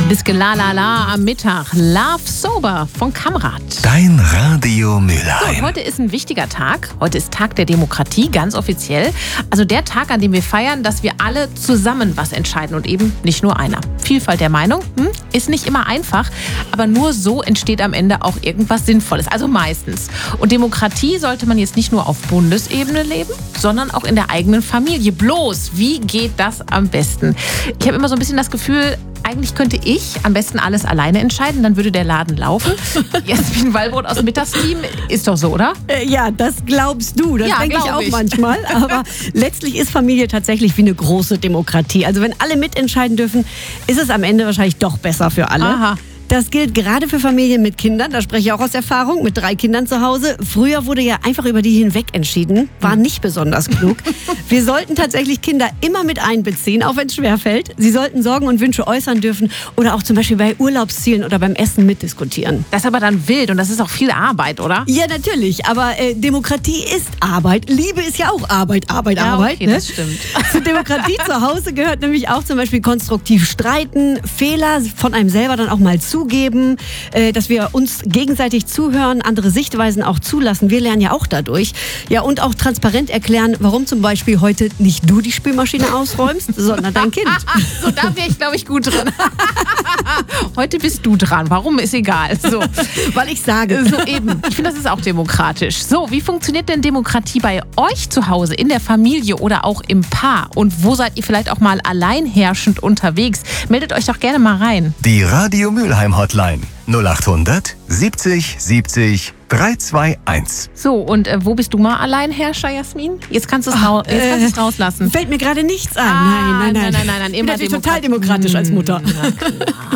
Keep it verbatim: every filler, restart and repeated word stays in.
Bis Gelalala am Mittag. Love Sober von Kamrat. Dein Radio Mülheim. So, heute ist ein wichtiger Tag. Heute ist Tag der Demokratie, ganz offiziell. Also der Tag, an dem wir feiern, dass wir alle zusammen was entscheiden und eben nicht nur einer. Vielfalt der Meinung hm, ist nicht immer einfach, aber nur so entsteht am Ende auch irgendwas Sinnvolles. Also meistens. Und Demokratie sollte man jetzt nicht nur auf Bundesebene leben, sondern auch in der eigenen Familie. Bloß, wie geht das am besten? Ich habe immer so ein bisschen das Gefühl, eigentlich könnte ich am besten alles alleine entscheiden, dann würde der Laden laufen. Jasmin Wallbrot aus dem Mittagsteam, ist doch so, oder? Äh, ja, das glaubst du, das Ja, denke ich glaub auch ich. manchmal. Aber letztlich ist Familie tatsächlich wie eine große Demokratie. Also wenn alle mitentscheiden dürfen, ist es am Ende wahrscheinlich doch besser für alle. Aha. Das gilt gerade für Familien mit Kindern, da spreche ich auch aus Erfahrung, mit drei Kindern zu Hause. Früher wurde ja einfach über die hinweg entschieden, war nicht besonders klug. Wir sollten tatsächlich Kinder immer mit einbeziehen, auch wenn es schwerfällt. Sie sollten Sorgen und Wünsche äußern dürfen oder auch zum Beispiel bei Urlaubszielen oder beim Essen mitdiskutieren. Das ist aber dann wild und das ist auch viel Arbeit, oder? Ja, natürlich, aber äh, Demokratie ist Arbeit. Liebe ist ja auch Arbeit, Arbeit, Ja, Arbeit. okay, ne? das stimmt. Zur Demokratie zu Hause gehört nämlich auch zum Beispiel konstruktiv streiten, Fehler von einem selber dann auch mal zugeben, äh, dass wir uns gegenseitig zuhören, andere Sichtweisen auch zulassen. Wir lernen ja auch dadurch. Ja, und auch transparent erklären, warum zum Beispiel heute nicht du die Spülmaschine ausräumst, sondern dein Kind. So, da wäre ich, glaube ich, gut drin. Heute bist du dran. Warum, ist egal. So, Weil ich sage. so eben. Ich finde, das ist auch demokratisch. So, wie funktioniert denn Demokratie bei euch zu Hause, in der Familie oder auch im Paar? Und wo seid ihr vielleicht auch mal alleinherrschend unterwegs? Meldet euch doch gerne mal rein. Die Radio Mülheim Hotline null acht hundert siebzig siebzig dreihundertzweiundzwanzig. So, und äh, wo bist du mal Alleinherrscher, Jasmin? Jetzt kannst du es rau- jetzt kannst du es rauslassen. Fällt mir gerade nichts ein. Ah, nein, nein, nein. nein, nein, nein, Ich bin immer natürlich Demokrat- total demokratisch als Mutter. Na klar.